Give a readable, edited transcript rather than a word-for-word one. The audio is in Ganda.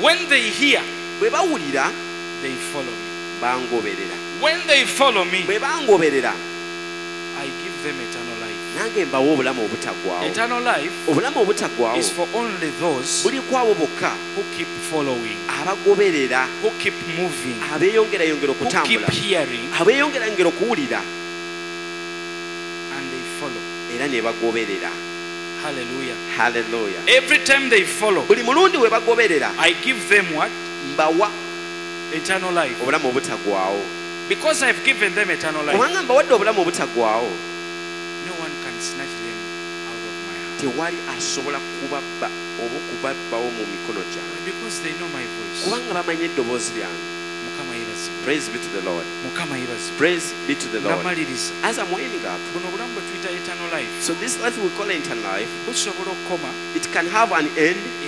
When they hear, bwe bawulira they follow me. bangoberera. When they follow me, Bwe bangoberera I give them eternal life. nange mbawa obulamu obutaggwaawo. Eternal life Obulamu obutaggwaawo is for only those buli kwabo bokka who keep following, abagoberera, who keep moving, abeeyongerayongera who keep okutambula, hearing, abeeyongerayongera okuwulira and they follow. era ne bagoberera. Hallelujah. Haleluya. Every time they follow, Buli mulundi we bagoberera I give them what? mbawa Eternal life. obulamu obutaggwaawo. Because I've given them eternal life, Kubanga mbawadde obulamu obutaggwaawo, no one can snatch them out of my hand. tewali asobola kubabba oba okubabbawo mu mikono gyange. Because they know my voice. Kubanga bamanyi eddoboozi lyange. Mukama yebazibwe. Praise be to the Lord. Mukama yebazibwe. Praise be to the Lord. Namaliriza. As I'm winding up, Buno obulamu bwe tuyita eternal life so this life we call eternal life, busobola okukoma it can have an end